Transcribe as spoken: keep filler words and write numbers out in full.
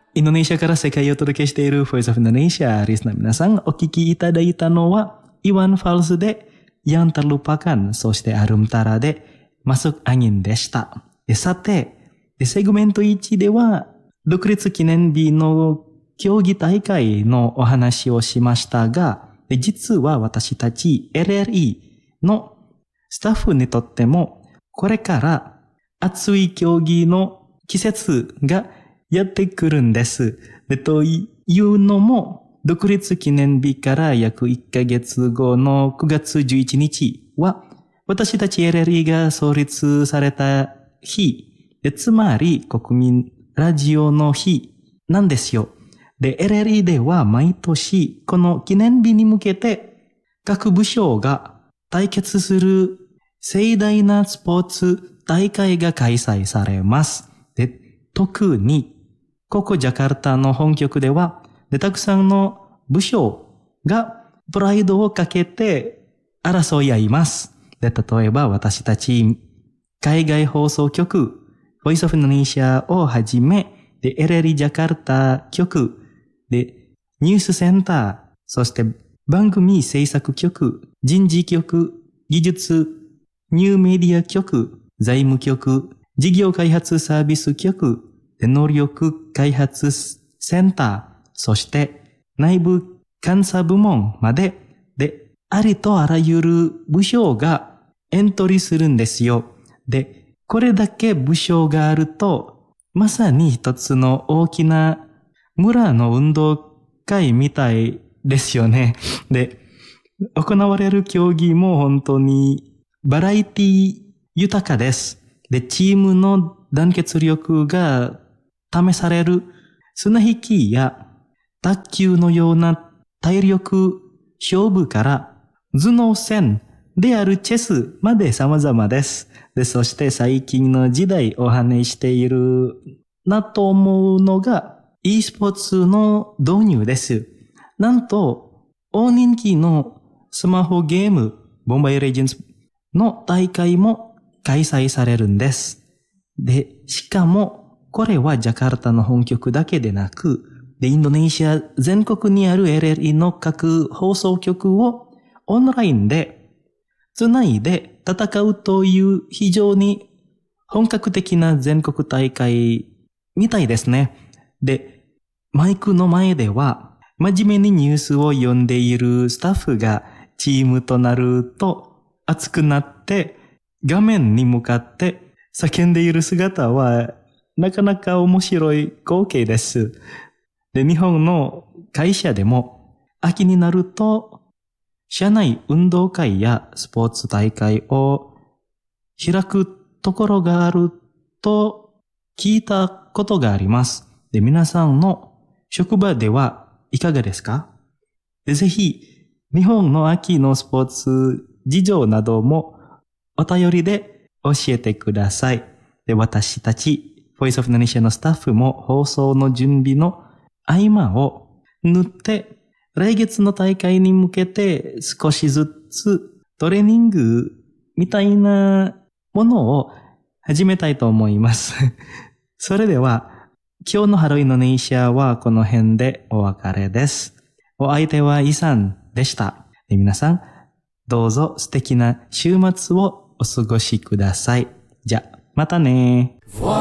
インドネシアから世界をお届けしている Voice of Indonesia。リスナー皆さん、お聞きいただいたのは、Iwan Fals で Yang Terlupakan、そしてアルムタラで Masuk Angin でした。でさて、でセグメントいちでは、独立記念日の競技大会のお話をしましたが、で実は私たち エルエルイー のスタッフにとっても、これから熱い競技の季節がやってくるんです。でというのも、独立記念日から約いっかげつごのくがつじゅういちにちは、私たち エルエルイー が創立された日で、つまり国民ラジオの日なんですよ。で、エルエルイー では毎年この記念日に向けて各部署が対決する盛大なスポーツ大会が開催されます。で、特にここジャカルタの本局では、で、たくさんの部署がプライドをかけて争い合います。で、例えば私たち海外放送局、Voice of Indonesia をはじめ、で、エルエルイー ジャカルタ局、で、ニュースセンター、そして番組制作局、人事局、技術、ニューメディア局、財務局、事業開発サービス局、で能力開発センター、そして内部監査部門まで、で、ありとあらゆる部署がエントリーするんですよ。で、これだけ部署があると、まさに一つの大きな村の運動会みたいですよね。で、行われる競技も本当にバラエティ豊かです。で、チームの団結力が試される綱引きや卓球のような体力勝負から頭脳戦であるチェスまで様々です。で、そして最近の時代お話しているなと思うのが e スポーツの導入です。なんと大人気のスマホゲームボンバイレジェンズの大会も開催されるんです。で、しかもこれはジャカルタの本局だけでなく、で、インドネシア全国にある エルエルイー の各放送局をオンラインでつないで戦うという非常に本格的な全国大会みたいですね。で、マイクの前では真面目にニュースを読んでいるスタッフがチームとなると熱くなって画面に向かって叫んでいる姿はなかなか面白い光景です。で、日本の会社でも秋になると社内運動会やスポーツ大会を開くところがあると聞いたことがあります。で、皆さんの職場ではいかがですか？で、ぜひ日本の秋のスポーツ事情などもお便りで教えてください。で、私たちVoice of Indonesiaのスタッフも放送の準備の合間を縫って来月の大会に向けて少しずつトレーニングみたいなものを始めたいと思います。それでは今日のハローインドネシアはこの辺でお別れです。お相手はイさんでした。で、皆さんどうぞ素敵な週末をお過ごしください。じゃ、またね。